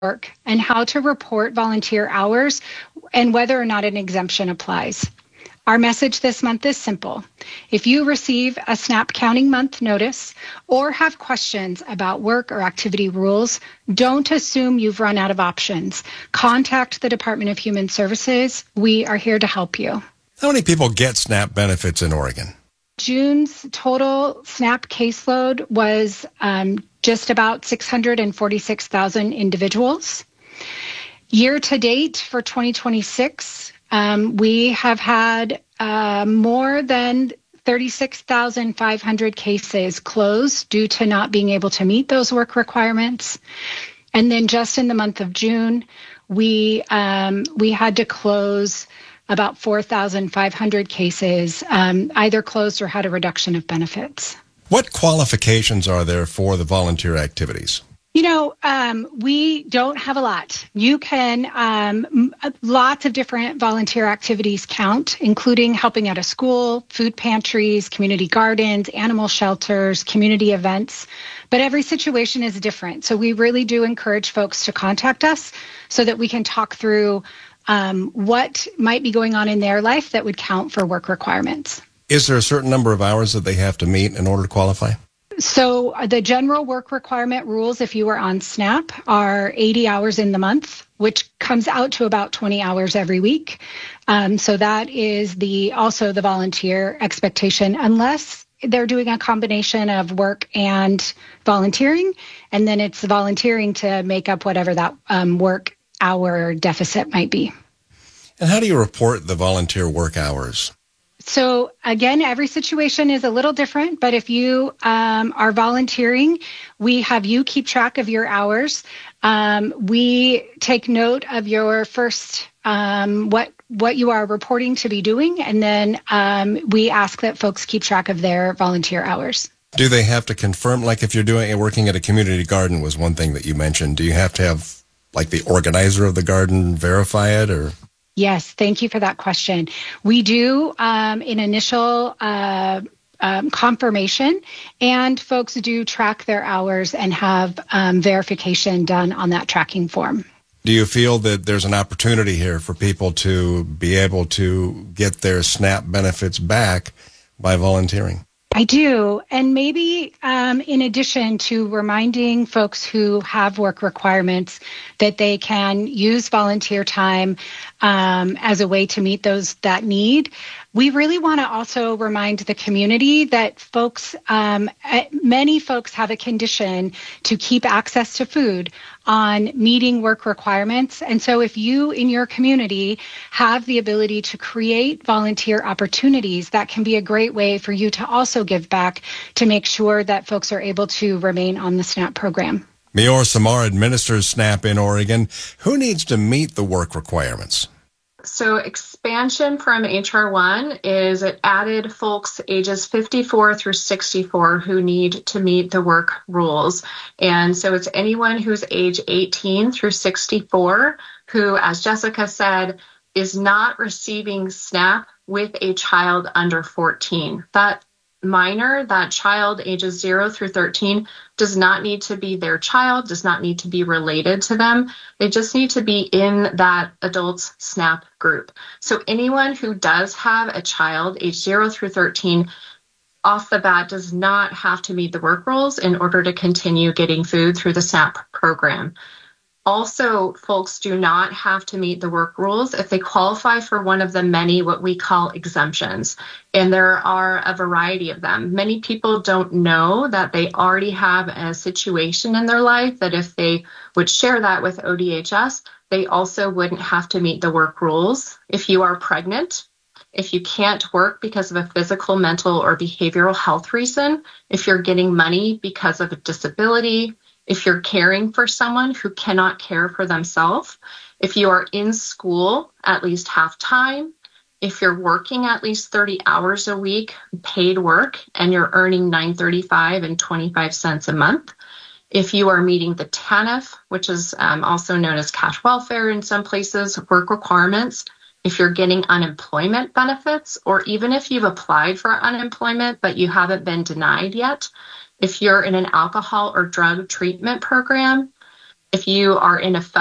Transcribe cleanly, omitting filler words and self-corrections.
work and how to report volunteer hours and whether or not an exemption applies. Our message this month is simple. If you receive a SNAP counting month notice or have questions about work or activity rules, don't assume you've run out of options. Contact the Department of Human Services. We are here to help you. How many people get SNAP benefits in Oregon? June's total SNAP caseload was just about 646,000 individuals. Year to date for 2026, we have had more than 36,500 cases closed due to not being able to meet those work requirements. And then just in the month of June, we had to close about 4,500 cases, either closed or had a reduction of benefits. What qualifications are there for the volunteer activities? We don't have a lot. You can, lots of different volunteer activities count, including helping at a school, food pantries, community gardens, animal shelters, community events. But every situation is different. So we really do encourage folks to contact us so that we can talk through what might be going on in their life that would count for work requirements. Is there a certain number of hours that they have to meet in order to qualify? So the general work requirement rules, if you are on SNAP, are 80 hours in the month, which comes out to about 20 hours every week. So that is also the volunteer expectation, unless they're doing a combination of work and volunteering, and then it's volunteering to make up whatever that work hour deficit might be. And how do you report the volunteer work hours? So again, every situation is a little different, but if you are volunteering, we have you keep track of your hours. We take note of your first, what you are reporting to be doing, and then we ask that folks keep track of their volunteer hours. Do they have to confirm, like if you're working at a community garden was one thing that you mentioned, do you have to have like the organizer of the garden verify it, or? Yes, thank you for that question. We do an initial confirmation, and folks do track their hours and have verification done on that tracking form. Do you feel that there's an opportunity here for people to be able to get their SNAP benefits back by volunteering? I do. And maybe in addition to reminding folks who have work requirements that they can use volunteer time as a way to meet that need, we really want to also remind the community that many folks have a condition to keep access to food on meeting work requirements. And so if you in your community have the ability to create volunteer opportunities, that can be a great way for you to also give back to make sure that folks are able to remain on the SNAP program. Mior Samar administers SNAP in Oregon. Who needs to meet the work requirements? So expansion from HR 1 is it added folks ages 54 through 64 who need to meet the work rules. And so it's anyone who's age 18 through 64 who, as Jessica said, is not receiving SNAP with a child under 14. That minor, that child ages 0 through 13, does not need to be their child, does not need to be related to them. They just need to be in that adult's SNAP group. So anyone who does have a child age 0 through 13 off the bat does not have to meet the work rules in order to continue getting food through the SNAP program. Also, folks do not have to meet the work rules if they qualify for one of the many what we call exemptions. And there are a variety of them. Many people don't know that they already have a situation in their life that if they would share that with ODHS, they also wouldn't have to meet the work rules. If you are pregnant, if you can't work because of a physical, mental, or behavioral health reason, if you're getting money because of a disability, if you're caring for someone who cannot care for themselves, if you are in school at least half time, if you're working at least 30 hours a week, paid work, and you're earning $9.35 and 25 cents a month, if you are meeting the TANF, which is also known as cash welfare in some places, work requirements, if you're getting unemployment benefits, or even if you've applied for unemployment but you haven't been denied yet, if you're in an alcohol or drug treatment program, If you are in a